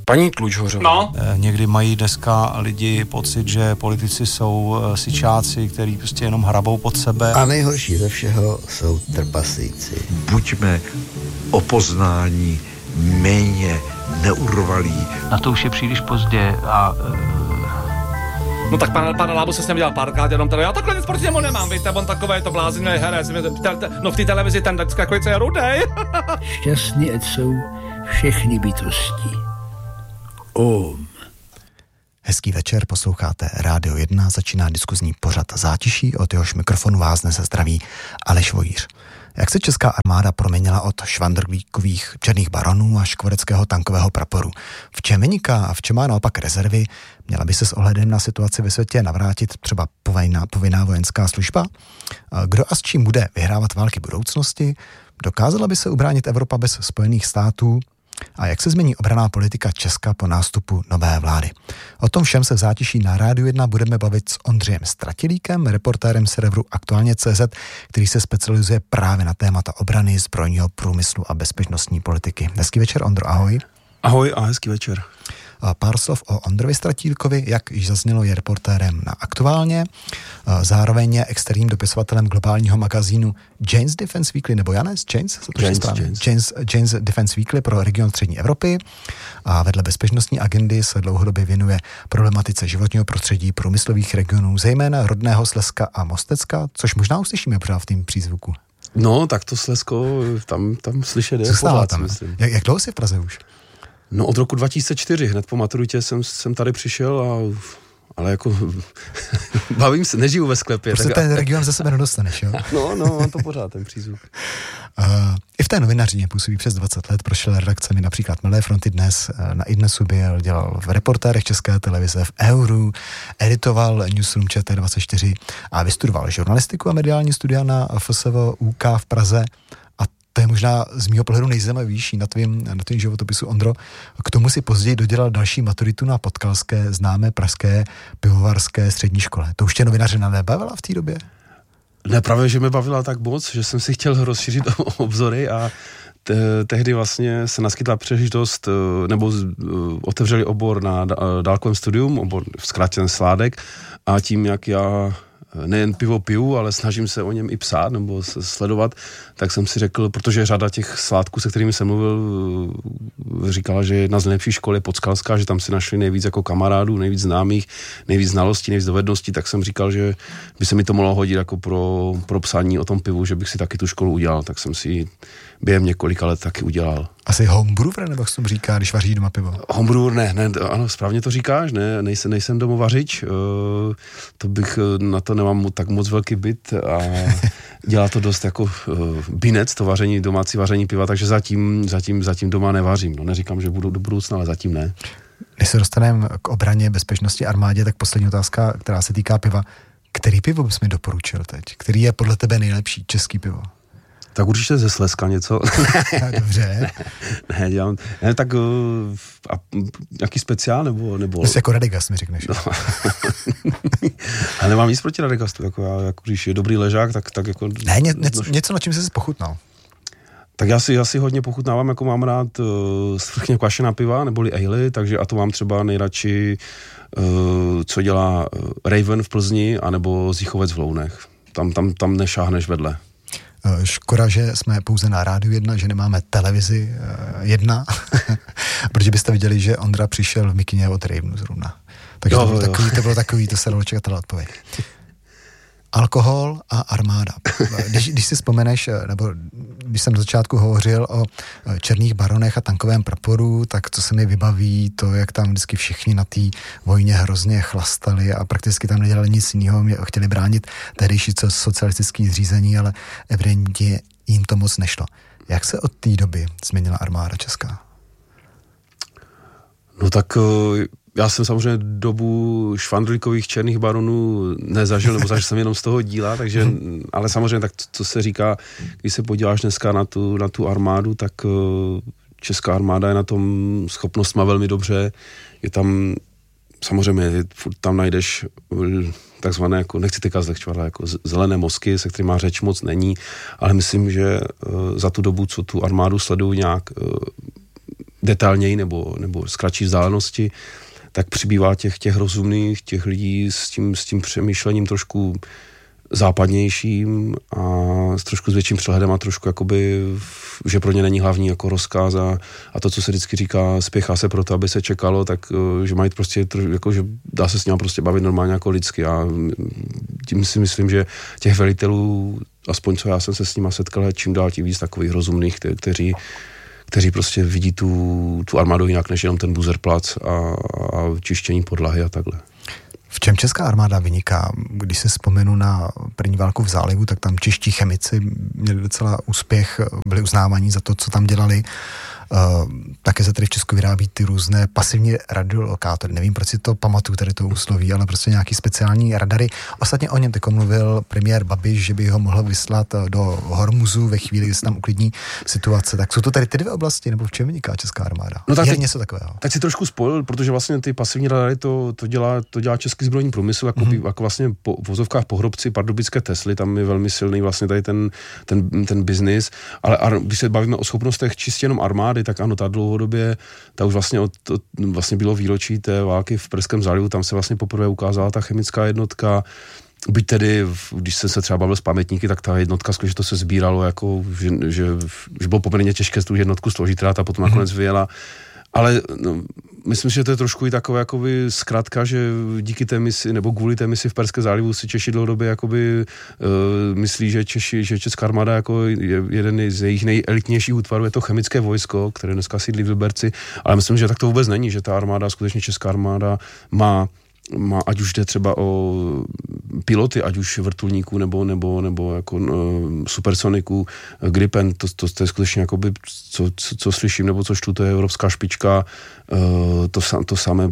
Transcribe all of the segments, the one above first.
Paní Tlučhořová. No. Někdy mají dneska lidi pocit, že politici jsou sičáci, který prostě jenom hrabou pod sebe. A nejhorší ze všeho jsou trpaslíci. Buďme o poznání méně neurvalí. Na to už je příliš pozdě a... No tak pan Lábu se s ním dělal párkrát, jenom tady, já takhle nic proti němu nemám, víte, on takové to blázinný herec, no v té televizi ten takový je rudej. Šťastný ať jsou všechny bytosti. Om. Hezký večer, posloucháte Rádio 1, začíná diskuzní pořad Zátiší, od jehož mikrofonu vás dnes zdraví Aleš Vojíř. Jak se česká armáda proměnila od švandrlíkových černých baronů až škvoreckého tankového praporu? V čem vyniká a v čem má naopak rezervy? Měla by se s ohledem na situaci ve světě navrátit třeba povinná vojenská služba? Kdo a s čím bude vyhrávat války budoucnosti? Dokázala by se ubránit Evropa bez Spojených států? A jak se změní obranná politika Česka po nástupu nové vlády? O tom všem se v Zátiší na Rádiu 1 budeme bavit s Ondřejem Stratilíkem, reportérem serveru Aktuálně.cz, který se specializuje právě na témata obrany, zbrojního průmyslu a bezpečnostní politiky. Hezký večer, Ondro, ahoj. Ahoj a hezký večer. Pár slov o Ondrovi Stratílkovi, jak již zaznělo, je reportérem na Aktuálně, zároveň je externím dopisovatelem globálního magazínu Jane's Defense Weekly, nebo Janes? Jane's Defense Weekly pro region střední Evropy a vedle bezpečnostní agendy se dlouhodobě věnuje problematice životního prostředí průmyslových regionů, zejména rodného Slezska a Mostecka, což možná uslyšíme pořád v tým přízvuku. No, tak to Slezsko, tam slyšet je pořád, tam, myslím. Jak dlouho jsi v Praze už? No od roku 2004, hned po maturitě jsem tady přišel ale jako bavím se, nežiju ve sklepě. Prostě ten region ze sebe nedostaneš, jo? No, mám to pořád, ten přízvuk. I v té novinařině působí přes 20 let, prošel redakcemi například Mladé fronty Dnes, na iDnesu byl, dělal v Reportérech České televize, v Euru, editoval Newsroom ČT24 a vystudoval žurnalistiku a mediální studia na FSV UK v Praze. To je možná z mýho pohledu nejzajímavější na tvým životopisu, Ondro. K tomu si později dodělal další maturitu na podkalské známé pražské pivovarské střední škole. To už tě novinařina nebavila v té době? Ne, právě, že mě bavila tak moc, že jsem si chtěl rozšířit obzory a tehdy vlastně se naskytla příležitost, nebo otevřeli obor na dálkovém studium, obor v zkrátěn Sládek, a tím, jak já nejen pivo piju, ale snažím se o něm i psát nebo sledovat, tak jsem si řekl, protože řada těch sládků, se kterými jsem mluvil, říkala, že jedna z nejlepších škol je Podskalská, že tam si našli nejvíc jako kamarádů, nejvíc známých, nejvíc znalostí, nejvíc dovedností, tak jsem říkal, že by se mi to mohlo hodit jako pro psání o tom pivu, že bych si taky tu školu udělal, tak jsem si během několika let taky udělal. Asi homebrewer, nebo jak se tomu říká, když vaří doma pivo? Homebrewer, ne, ano, správně to říkáš, ne, nejsem domovařič, na to nemám tak moc velký byt a dělá to dost jako binec, to vaření, domácí vaření piva, takže zatím doma nevařím. No, neříkám, že budu do budoucna, ale zatím ne. Když se dostaneme k obraně, bezpečnosti, armádě, tak poslední otázka, která se týká piva. Který pivo bys mi doporučil teď? Který je podle tebe nejlepší český pivo? Tak určitě ze Slezska něco. Dobře. Ne, dělám. Ne, tak jaký speciál nebo... Jsi jako Radegast, mi řekneš. No. Ale nemám nic proti Radegastu, jako když je dobrý ležák, tak jako... Ne, něco, na čím jsi pochutnal. Tak já si hodně pochutnávám, jako mám rád svrchně kvašená piva, neboli ale, takže a to mám třeba nejradši, co dělá Raven v Plzni, anebo Zichovec v Lounech. Tam nešáhneš vedle. Škoda, že jsme pouze na Rádiu 1, že nemáme televizi 1, protože byste viděli, že Ondra přišel v mikině od Ravenu zrovna. Takže to bylo takový, to se dalo čekat na odpověď. Alkohol a armáda. Když si vzpomeneš, nebo když jsem na začátku hovořil o černých baronech a tankovém praporu, tak co se mi vybaví, to, jak tam vždycky všichni na té vojně hrozně chlastali a prakticky tam nedělali nic jiného, chtěli bránit tehdejší socialistické zřízení, ale evidentně jim to moc nešlo. Jak se od té doby změnila armáda česká? No tak... Já jsem samozřejmě dobu švandrlíkových černých baronů nezažil, nebo zažil jsem jenom z toho díla, takže, ale samozřejmě tak, co se říká, když se podíváš dneska na tu armádu, tak česká armáda je na tom schopnostma velmi dobře, je tam, samozřejmě, tam najdeš takzvané, jako, nechci teďka zlehčovat, jako zelené mozky, se kterýma řeč moc není, ale myslím, že za tu dobu, co tu armádu sleduju nějak detailněji nebo z kratší vzdálenosti, tak přibývá těch rozumných, těch lidí s tím přemýšlením trošku západnějším a s trošku s větším přehledem a trošku jakoby, že pro ně není hlavní jako rozkaz a to, co se vždycky říká, spěchá se proto, aby se čekalo, tak že mají prostě, jako, že dá se s ním prostě bavit normálně jako lidsky a tím si myslím, že těch velitelů, aspoň co já jsem se s nima setkal, čím dál tím víc takových rozumných, kteří prostě vidí tu armádu jinak, než jenom ten buzerplac a čištění podlahy a takhle. V čem česká armáda vyniká? Když se vzpomenu na první válku v zálivu, tak tam čeští chemici měli docela úspěch, byli uznávaní za to, co tam dělali. Také se tady v Česku vyrábí ty různé pasivní radiolokátory. Nevím, proč si to pamatuju, tady to úsloví, ale prostě nějaký speciální radary. Ostatně o něm teď mluvil premiér Babiš, že by ho mohl vyslat do Hormuzu ve chvíli, kdy se tam uklidní situace. Tak jsou to tady ty dvě oblasti, nebo v čem vyniká česká armáda? No tak je něco takového. Tak si trošku spojil, protože vlastně ty pasivní radary to dělá český zbrojní průmysl, jako vlastně po vozovkách pohrobci pardubické Tesly, tam je velmi silný vlastně tady ten biznis, ale když se bavíme o schopnostech čistě jenom armády, tak ano, ta dlouhodobě, ta už vlastně bylo výročí té války v Perském zálivu, tam se vlastně poprvé ukázala ta chemická jednotka, byť tedy, když jsem se třeba bavil s pamětníky, tak ta jednotka skutečně to se sbíralo, jako, že bylo poměrně těžké tu jednotku složit, která ta potom nakonec vyjela. Ale no, myslím, že to je trošku i takové jakoby zkratka, že díky té misi, nebo kvůli té misi v Perském zálivu si Češi dlouhodobě jakoby myslí, že česká armáda jako je jeden z jejich nejelitnějších útvarů, je to chemické vojsko, které dneska sídlí v Liberci, ale myslím, že tak to vůbec není, že ta armáda, skutečně česká armáda má, ať už jde třeba o piloty, ať už vrtulníků nebo jako supersoniků, Gripen, to je skutečně jakoby, co slyším, nebo co čtu, to je evropská špička, to samé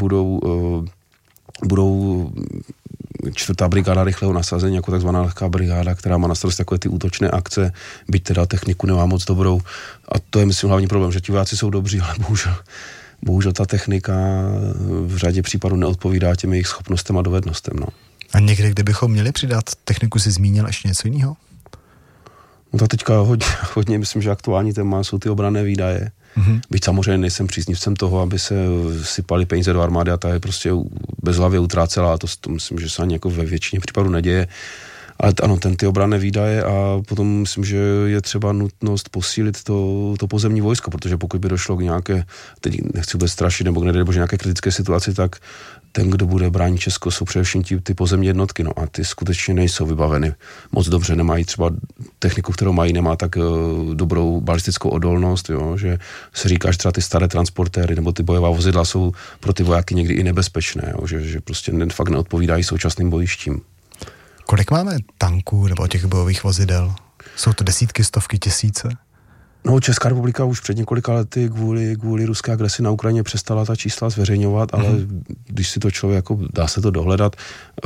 budou 4. brigáda rychlého nasazení, jako takzvaná lehká brigáda, která má na starost takové ty útočné akce, byť teda techniku nemá moc dobrou. A to je, myslím, hlavní problém, že ti vojáci jsou dobří, ale bohužel ta technika v řadě případů neodpovídá těm jejich schopnostem a dovednostem. No. A někde, kde bychom měli přidat techniku, si zmínil ještě něco jiného? No to teďka hodně myslím, že aktuální téma jsou ty obranné výdaje. Byť samozřejmě nejsem příznivcem toho, aby se sypali peníze do armády a ta je prostě bezhlavě utrácela a to myslím, že se ani jako ve většině případů neděje. Ale ano, ty obranné výdaje a potom myslím, že je třeba nutnost posílit to pozemní vojsko, protože pokud by došlo k nějaké, teď nechci vůbec strašit, nebo nedej nějaké kritické situaci, tak ten, kdo bude bránit Česko, jsou především ty pozemní jednotky, no a ty skutečně nejsou vybaveny moc dobře, nemají třeba techniku, kterou mají, nemá tak dobrou balistickou odolnost, jo, že se říká, že třeba ty staré transportéry nebo ty bojová vozidla jsou pro ty vojáky někdy i nebezpečné, jo, že prostě fakt neodpovídají současným bojištím. Kolik máme tanků nebo těch bojových vozidel? Jsou to desítky, stovky, tisíce? No, Česká republika už před několika lety kvůli ruské agresi na Ukrajině přestala ta čísla zveřejňovat, ale když si to člověk, jako dá se to dohledat,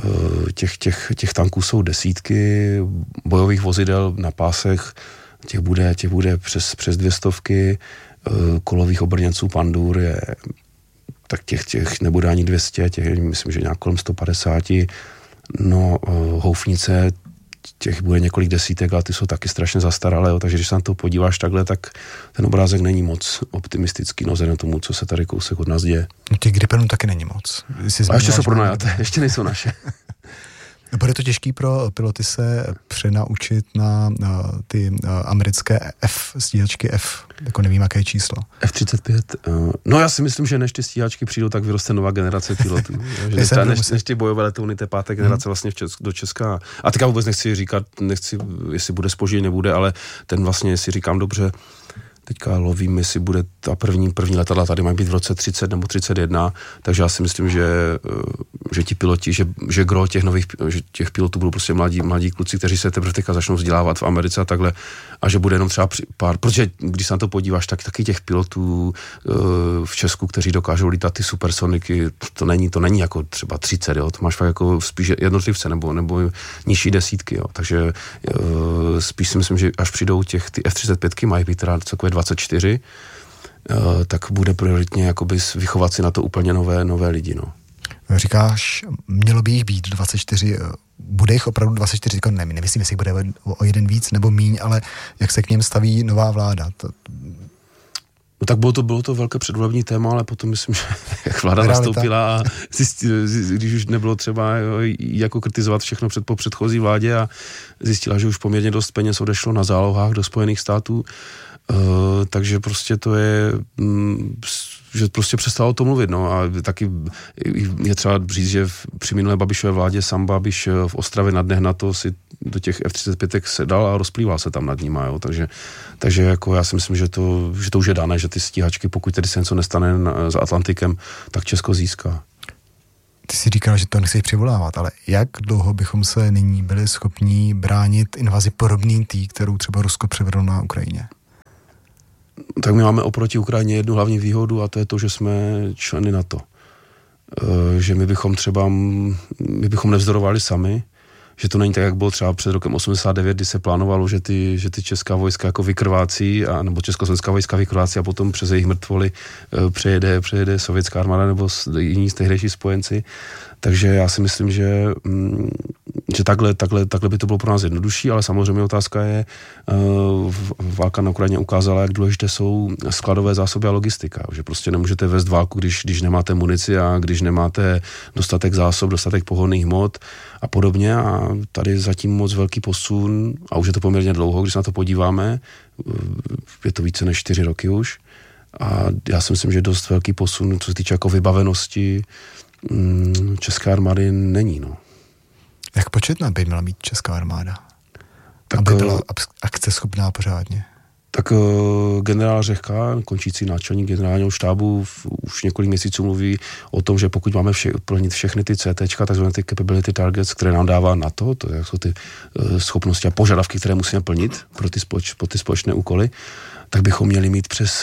těch tanků jsou desítky, bojových vozidel na pásech, těch bude přes 200, kolových obrněnců Pandur je, tak těch nebude ani 200, myslím, že nějak kolem 150, no, houfnice, těch bude několik desítek, ale ty jsou taky strašně zastaralé, jo, takže když se na to podíváš takhle, tak ten obrázek není moc optimistický, no vzhledem tomu, co se tady kousek od nás děje. No, těch Gripenů taky není moc. A ještě jsou pronajaté, ještě nejsou naše. Bude to těžký pro piloty se přenaučit na ty americké stíhačky F, jako nevím, jaké je číslo. F-35. No já si myslím, že než ty stíhačky přijdou, tak vyroste nová generace pilotů. než ty bojové letouny té páté generace vlastně do Česka. A teďka vůbec nechci říkat, jestli bude zpoždění, nebude, ale ten vlastně, jestli říkám dobře, teďka lovím, jestli bude ta první letadla tady mají být v roce 30 nebo 31, takže já si myslím, že ti piloti, že gro těch pilotů budou prostě mladí kluci, kteří se teprve teďka začnou vzdělávat v Americe a takhle, a že bude jenom třeba pár, protože když se na to podíváš, tak taky těch pilotů v Česku, kteří dokážou lítat ty supersoniky, to není jako třeba 30, jo, to máš fakt jako spíš jednotlivce nebo nižší desítky, jo, takže spíš si myslím, že až přijdou ty F-35 mají být teda celkově 24, tak bude prioritně jakoby vychovat si na to úplně nové lidi, no. Říkáš, mělo by jich být 24, bude jich opravdu 24, nemyslím, jestli bude o jeden víc nebo míň, ale jak se k něm staví nová vláda? Tak bylo to velké předvolební téma, ale potom myslím, že jak vláda nastoupila a když už nebylo třeba jako kritizovat všechno po předchozí vládě a zjistila, že už poměrně dost peněz odešlo na zálohách do Spojených států, takže prostě to je, že prostě přestalo o tom mluvit, no a taky je třeba říct, že při minulé Babišové vládě sám Babiš v Ostravě na dnech na to si do těch F-35 sedal a rozplýval se tam nad nima, jo, takže jako já si myslím, že to už je dané, že ty stíhačky, pokud tedy se něco nestane za Atlantikem, tak Česko získá. Ty jsi říkal, že to nechceš přivolávat, ale jak dlouho bychom se nyní byli schopni bránit invazi podobný tý, kterou třeba Rusko přivedlo na Ukrajině? Tak my máme oproti Ukrajině jednu hlavní výhodu a to je to, že jsme členy NATO. Že my bychom nevzdorovali sami, že to není tak, jak bylo třeba před rokem 89, kdy se plánovalo, že ty česká vojska jako vykrvácí, nebo československá vojska vykrvácí a potom přes jejich mrtvoly přejede sovětská armáda nebo jiní z tehdejší spojenci. Takže já si myslím, že takhle by to bylo pro nás jednodušší, ale samozřejmě otázka je, válka na Ukrajině ukázala, jak důležité jsou skladové zásoby a logistika, že prostě nemůžete vést válku, když nemáte munici a když nemáte dostatek zásob, dostatek pohonných hmot a podobně a tady zatím moc velký posun a už je to poměrně dlouho, když se na to podíváme, je to více než 4 roky už a já si myslím, že dost velký posun, co se týče jako vybavenosti české armády není, no. Jak početná by měla mít česká armáda? Aby byla akceschopná pořádně. Tak generál Řehka, končící náčelník generálního štábu, už několik měsíců mluví o tom, že pokud máme plnit všechny ty CTčka, takzvané ty capability targets, které nám dává NATO, to jsou ty schopnosti a požadavky, které musíme plnit pro ty společné úkoly, tak bychom měli mít přes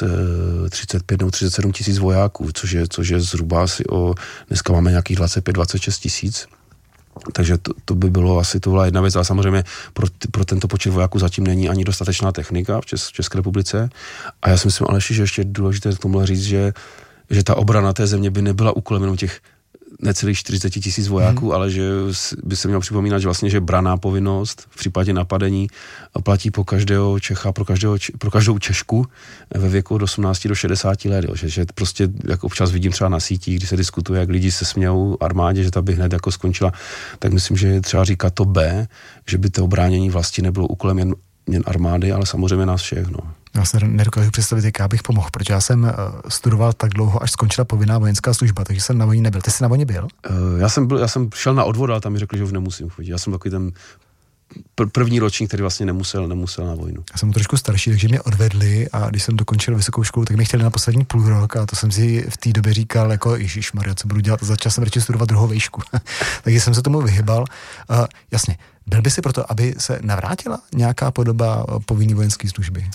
35 nebo 37 tisíc vojáků, což je zhruba asi dneska máme nějakých 25-26 tisíc. Takže to by bylo asi, to byla jedna věc, ale samozřejmě pro tento počet vojáků zatím není ani dostatečná technika v České republice. A já si myslím, Aleši, že ještě je důležité tomu říct, že ta obrana té země by nebyla úkolem jenom těch necelých 40 tisíc vojáků, ale že by se měl připomínat, že vlastně, že branná povinnost v případě napadení platí po každého Čecha, pro každou Češku ve věku od 18 do 60 let. Jo. Že prostě, jak občas vidím třeba na sítích, když se diskutuje, jak lidi se smějou armádě, že ta by hned jako skončila, tak myslím, že je třeba říkat to B, že by to obránění vlasti nebylo úkolem jen armády, ale samozřejmě nás všech. No. Já se nedokážu představit, jak já bych pomohl, protože já jsem studoval tak dlouho, až skončila povinná vojenská služba, takže jsem na vojně nebyl. Ty jsi na vojně byl? Já jsem šel na odvod, ale tam mi řekli, že už nemusím chodit. Já jsem takový ten první ročník, který vlastně nemusel na vojnu. Já jsem trošku starší, takže mě odvedli a když jsem dokončil vysokou školu, tak mě chtěli na poslední půl rok a to jsem si v té době říkal, jako ježišmarja, co budu dělat, začal jsem radši studovat druhou vejšku. Takže jsem se tomu vyhybal. Jasně, byl by si proto, aby se navrátila nějaká podoba povinné vojenské služby?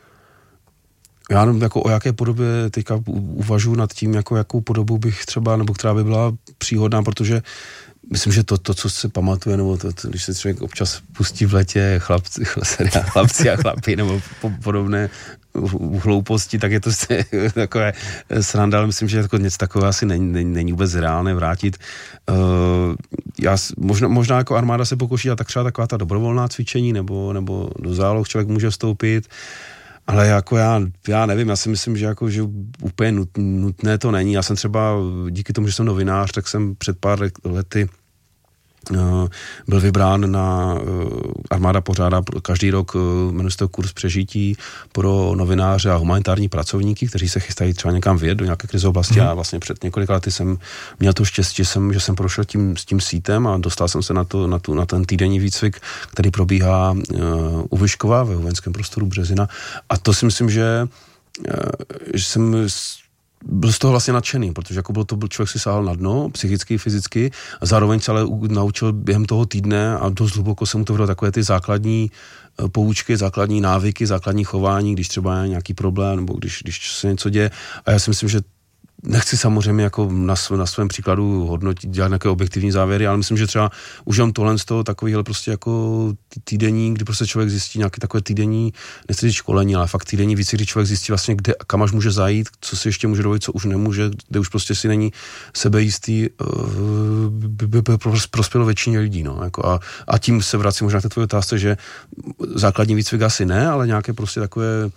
Já nevím, jako o jaké podobě teďka uvažuji nad tím, jako jakou podobu bych třeba, nebo která by byla příhodná, protože myslím, že to co se pamatuje, nebo to, když se člověk občas pustí v letě chlapci a chlapi, nebo podobné hlouposti, tak je to takové sranda, ale myslím, že jako něco takové asi není vůbec reálné vrátit. Možná jako armáda se pokouší a tak třeba taková ta dobrovolná cvičení, nebo do záloh člověk může vstoupit. Ale jako já nevím, já si myslím, že úplně nutné to není. Já jsem třeba díky tomu, že jsem novinář, tak jsem před pár lety byl vybrán na armáda pořádá každý rok, jmenuje se to kurz přežití pro novináře a humanitární pracovníky, kteří se chystají třeba někam vyjet do nějaké krizové oblasti a vlastně před několika lety jsem měl to štěstí, že jsem prošel s tím sítem a dostal jsem se na ten týdenní výcvik, který probíhá u Vyškova ve vojenském prostoru Březina a to si myslím, že jsem byl z toho vlastně nadšený, protože jako byl člověk si sáhl na dno, psychicky, fyzicky, a zároveň se ale naučil během toho týdne a dost hluboko se mu to vydalo takové ty základní poučky, základní návyky, základní chování, když třeba je nějaký problém, nebo když se něco děje. A já si myslím, že nechci samozřejmě jako na svém příkladu hodnotit, dělat nějaké objektivní závěry, ale myslím, že třeba už jenom tohle z toho takovýhle prostě jako týdenní, kdy prostě člověk zjistí nějaké takové týdenní, nechci říct školení, ale fakt týdenní víc, kdy člověk zjistí vlastně, kam až může zajít, co si ještě může dovolit, co už nemůže, kde už prostě si není sebejistý, by prospělo většině lidí, no, jako a tím se vracím možná k té tvoje otázce, že základní výcvik asi ne, ale nějaké prostě takové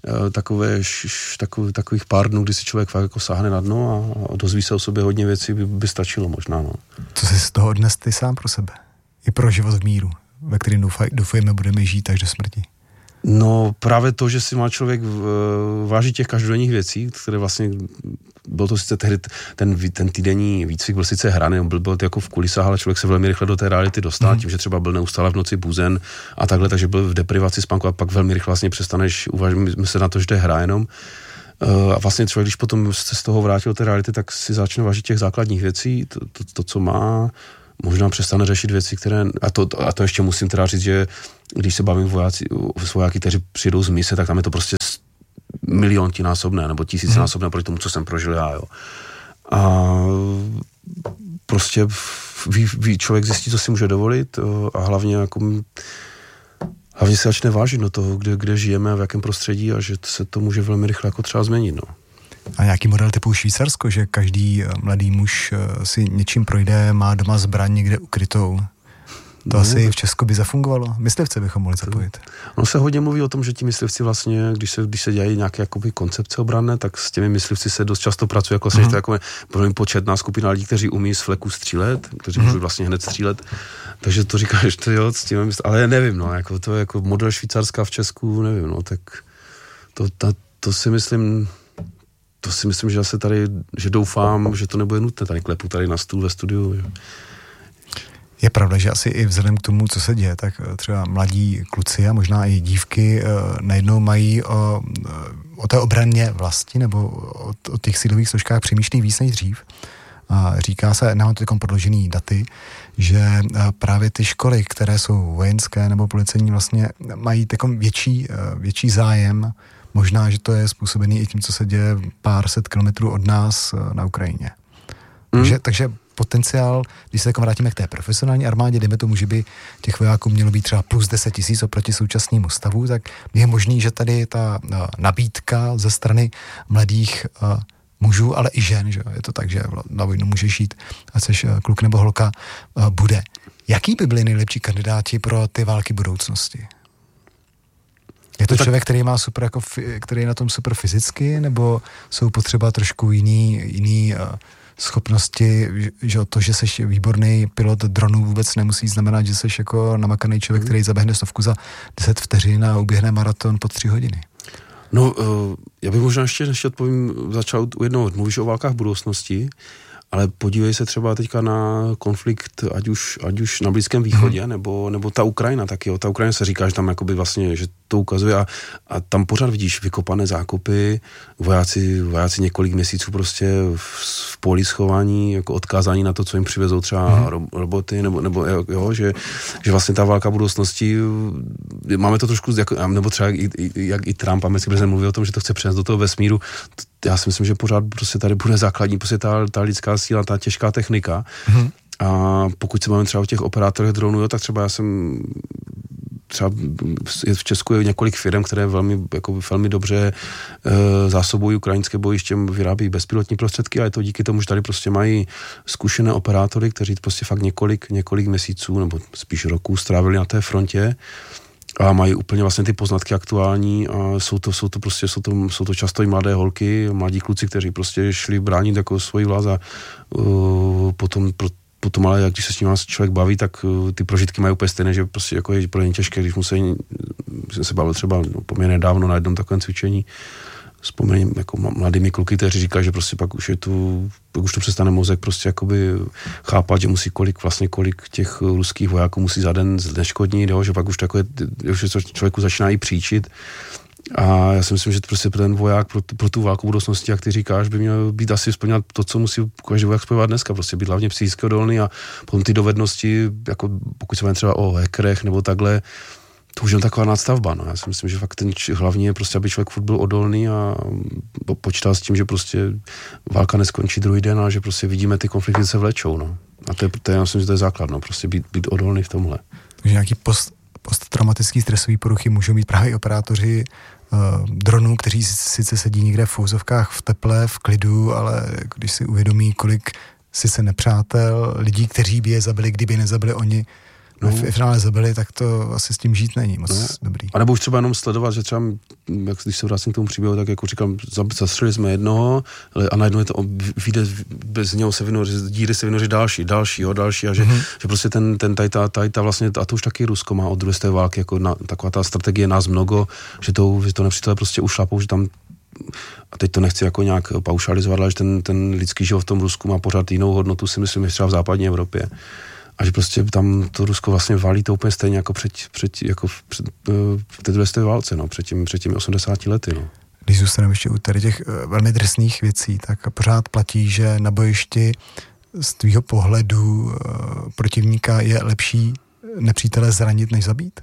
takových pár dnů, kdy si člověk fakt jako sáhne na dno a dozví se o sobě hodně věcí, by stačilo možná. No. Co jsi z toho odnes ty sám pro sebe? I pro život v míru, ve kterém doufujeme budeme žít až do smrti. No právě to, že si má člověk vážit těch každodenních věcí, které vlastně, bylo to sice tehdy, ten týdenní výcvik byl sice hraný, byl to jako v kulisách, ale člověk se velmi rychle do té reality dostal, tím, že třeba byl neustále v noci buzen a takhle, takže byl v deprivaci spánku a pak velmi rychle vlastně přestaneš myslet na to, že to je hra jenom. A vlastně člověk, když potom se z toho vrátil do té reality, tak si začne vážit těch základních věcí, to co má, možná přestane řešit věci, které, a to ještě musím teda říct, že když se bavím vojáky, kteří přijdou z mise, tak tam je to prostě miliontinásobné nebo tisícinásobné proti tomu, co jsem prožil já, jo. A prostě člověk zjistí, co si může dovolit a hlavně se začne vážit do toho, kde žijeme a v jakém prostředí a že se to může velmi rychle jako třeba změnit, no. A nějaký model typu Švýcarsko, že každý mladý muž si něčím projde, má doma zbraň někde ukrytou. To asi v Česku by zafungovalo. Myslivce bychom mohli zapojit. No se hodně mluví o tom, že ti myslivci vlastně, když se dělají nějaké jakoby koncepce obranné, tak s těmi myslivci se dost často pracuje, jako to jako velmi početná skupina lidí, kteří umí z fleku střílet, kteří můžou vlastně hned střílet. Takže to říkáš, to jo, s tím, ale nevím, no, jako to jako model Švýcarska v Česku, nevím, no, tak to si myslím, že zase tady, že doufám, že to nebude nutné, tady klepu tady na stůl ve studiu. Je pravda, že asi i vzhledem k tomu, co se děje, tak třeba mladí kluci a možná i dívky najednou mají o té obraně vlasti nebo o těch sílových složkách přemýšlí víc než dřív. A říká se, nemám to takom podložený daty, že právě ty školy, které jsou vojenské nebo policejní, vlastně mají takom větší zájem. Možná, že to je způsobený i tím, co se děje pár set kilometrů od nás na Ukrajině. Takže potenciál, když se vrátíme k té profesionální armádě, dejme tomu, že by těch vojáků mělo být třeba plus 10 000 oproti současnému stavu, tak je možný, že tady ta nabídka ze strany mladých mužů, ale i žen, že je to tak, že na vojnu můžeš jít, ať seš kluk nebo holka, bude. Jaký by byli nejlepší kandidáti pro ty války budoucnosti? Je to člověk, který má super, který je na tom super fyzicky, nebo jsou potřeba trošku jiný schopnosti, že to, že jsi výborný pilot dronů vůbec nemusí znamenat, že jsi jako namakaný člověk, který zaběhne 100 za 10 vteřin a uběhne maraton po 3 hodiny. No, já bych možná ještě než odpovím, začal u jednoho, mluvíš o válkách budoucnosti, ale podívej se třeba teďka na konflikt, ať už na Blízkém východě, nebo ta Ukrajina taky, jo. Ta Ukrajina se říká, že tam jakoby vlastně, že to ukazuje a tam pořád vidíš vykopané zákopy, vojáci několik měsíců prostě v poli schování, jako odkázání na to, co jim přivezou třeba roboty, nebo jo, že vlastně ta válka budoucnosti, máme to trošku, nebo třeba jak i Trump, americký prezident mluví o tom, že to chce přenést do toho vesmíru. Já si myslím, že pořád prostě tady bude základní prostě ta lidská síla, ta těžká technika. A pokud se máme třeba o těch operátorech dronů, jo, tak třeba já jsem v Česku je několik firm, které velmi dobře zásobují ukrajinské bojiště, vyrábí bezpilotní prostředky a je to díky tomu, že tady prostě mají zkušené operátory, kteří prostě fakt několik měsíců nebo spíš roků strávili na té frontě a mají úplně vlastně ty poznatky aktuální a jsou to často i mladé holky, mladí kluci, kteří prostě šli bránit jako svoji vlast a potom ale, když se s ním člověk baví, tak ty prožitky mají úplně stejné, že prostě jako je pro ně těžké, když jsem se bavil třeba poměrně dávno na jednom takovém cvičení, vzpomínám jako mladými kluky, kteří říkají, že prostě pak už to přestane mozek prostě jakoby chápat, že musí kolik těch ruských vojáků musí za den zneškodnit, že pak už takové, že člověku začíná i příčit. A já si myslím, že prostě ten voják pro tu válku budoucnosti, jak ty říkáš, by měl být asi splňovat to, co musí každý voják spojovat dneska, prostě být hlavně psychicky odolný a potom ty dovednosti, jako pokud se bavíme třeba o hackerech nebo takhle, to už je taková nadstavba, no. Já si myslím, že fakt ten hlavní je prostě, aby člověk furt byl odolný a počítal s tím, že prostě válka neskončí druhý den, ale že prostě vidíme ty konflikty se vlečou, no. A to je já myslím, že to je základ, no, prostě být odolný v tomhle. Takže nějaký posttraumatický stresový poruchy můžou mít právě operátoři dronů, kteří sice sedí někde v fouzovkách v teple, v klidu, ale když si uvědomí, kolik sice nepřátel, lidí, kteří by je zabili, kdyby nezabili oni, v finále zabili, tak to asi s tím žít není moc dobrý. A nebo už třeba jenom sledovat, že třeba, jak když se vrátím k tomu příběhu, tak jako říkám, zastřelili jsme jednoho, a najednou je to, vyjde, bez něho se díry se vynoří další a že prostě tady ta vlastně, a to už taky Rusko má od druhé světové války, jako taková ta strategie nás mnogo, že to nepřítele prostě ušlapou, že tam, a teď to nechci jako nějak paušalizovat, ale že ten lidský život v tom Rusku má pořád jinou hodnotu, si myslím, třeba v západní Evropě. A že prostě tam to Rusko vlastně valí to úplně stejně jako v té druhé světové válce, no, před těmi 80 lety, no. Když zůstaneme ještě u tady těch velmi drsných věcí, tak pořád platí, že na bojišti z tvýho pohledu protivníka je lepší nepřítele zranit, než zabít?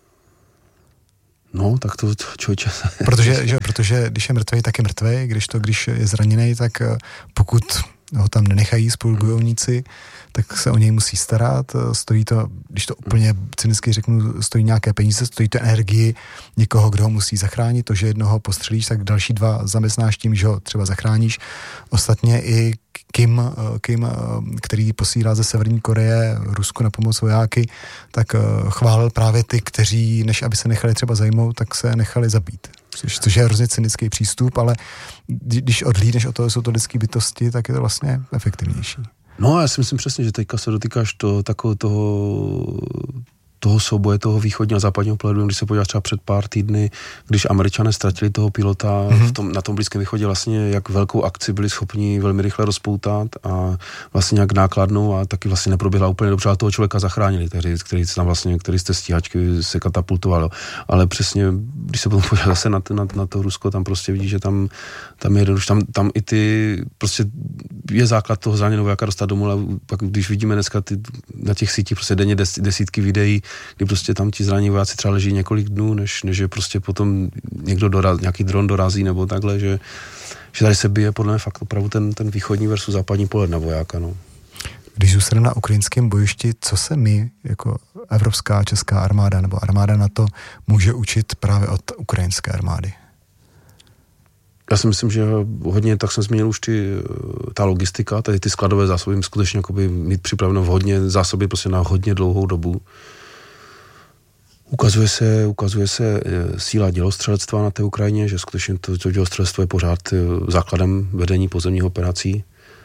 No, tak to člověče... Protože když je mrtvej, tak je mrtvej, když je zraněný, tak pokud ho tam nenechají spolubojovníci, tak se o něj musí starat, stojí to, když to úplně cynicky řeknu, stojí nějaké peníze, stojí to energii někoho, kdo ho musí zachránit, to, že jednoho postřelíš, tak další dva zaměstnáš tím, že ho třeba zachráníš. Ostatně i Kim, který posílá ze Severní Koreje Rusku na pomoc vojáky, tak chválil právě ty, kteří, než aby se nechali třeba zajmout, tak se nechali zabít. Což je hrozně cynický přístup, ale když odhlídneš od toho, jsou to lidské bytosti, tak je to vlastně efektivnější. No a já si myslím přesně, že teďka se dotýkáš toho souboje, toho východního a západního pohledu, když se podíváš třeba před pár týdny, když Američané ztratili toho pilota na tom Blízkém východě, vlastně jak velkou akci byli schopni velmi rychle rozpoutat a vlastně jak nákladnou a taky vlastně neproběhla úplně dobře, ale toho člověka zachránili, který z té stíhačky se katapultovalo. Ale přesně, když se potom podíváš zase na to Rusko, tam prostě vidíš, že tam je jednoduše, tam i ty, prostě je základ toho zraněného vojáka dostat domů, ale pak když vidíme dneska na těch sítích prostě denně desítky videí, kdy prostě tam ti zranění vojáci třeba leží několik dnů, než je prostě potom někdo nějaký dron dorazí nebo takhle, že tady se bije podle mě fakt opravdu ten východní versus západní pohled na vojáka, no. Když zůstaneme na ukrajinském bojišti, co se my, jako evropská česká armáda nebo armáda NATO, může učit právě od ukrajinské armády? Já si myslím, že hodně, tak jsem zmínil už ta logistika, tady ty skladové zásoby, skutečně jakoby mít připraveno v hodně zásoby prostě na hodně dlouhou dobu. Ukazuje se síla dělostřelectva na té Ukrajině, že skutečně to dělostřelectvo je pořád základem vedení pozemních operací.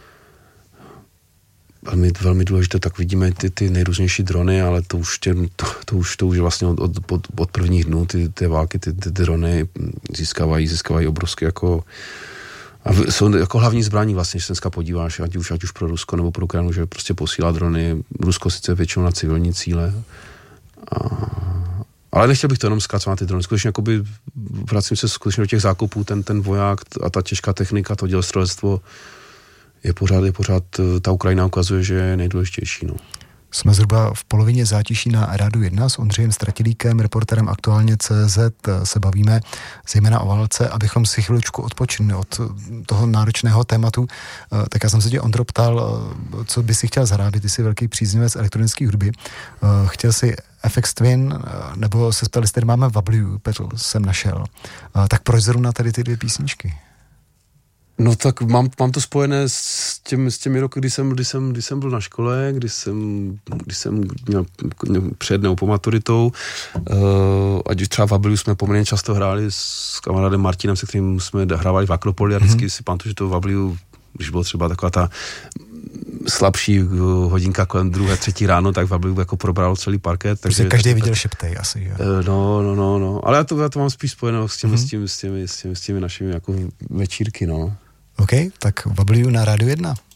Velmi, velmi důležité, tak vidíme ty nejrůznější drony, ale to už je vlastně od prvních dnů ty války, ty drony získávají obrovské jako a jsou jako hlavní zbraní vlastně, když se dneska podíváš, ať už pro Rusko nebo pro Ukrajinu, že prostě posílá drony. Rusko sice většinou na civilní cíle. Ale nechtěl bych to jenom zkracovat ty drony. Skutečně jakoby vracím se skutečně do těch zákupů, ten voják a ta těžká technika, to dělostřelectvo je pořád, ta Ukrajina ukazuje, že je nejdůležitější, no. Jsme zhruba v polovině zátiší na Rádiu 1 s Ondřejem Stratilíkem, reporterem Aktuálně CZ. Se bavíme zejména o válce, abychom si chviličku odpočinuli od toho náročného tématu. Tak já jsem se tě, Ondro, ptal, co by si chtěl zahrát, ty jsi velký příznivec elektronické hudby. Chtěl si FX Twin, nebo se ptali, jestli máme Wablu, Petl jsem našel. Tak proč zrovna tady ty dvě písničky? No tak mám to spojené s těmi roky, kdy jsem byl na škole, kdy jsem měl před nebo po maturitou. Ať už třeba v Wablu jsme poměrně často hráli s kamarádem Martinem, se kterým jsme hrávali v Akropoli a vždycky si pamatuju, že to v Wablu, když bylo třeba taková ta slabší hodinka kolem 2, 3 ráno, tak v Wablu jako probralo celý parket. Takže každý viděl šeptej asi, jo? No. Ale já to mám spíš spojeno s těmi našimi jako večírky, no. OK, tak Wablu na Rádiu 1.